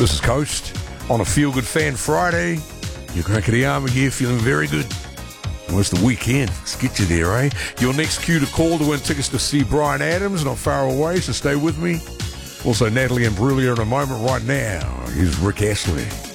This is Coast on a Feel Good Fan Friday. Your crackety arm here, feeling very good. Well, it's the weekend. Let's get you there, eh? Your next cue to call to win tickets to see Bryan Adams, not far away, so stay with me. Also, Natalie and Brulia in a moment. Right now, here's Rick Astley.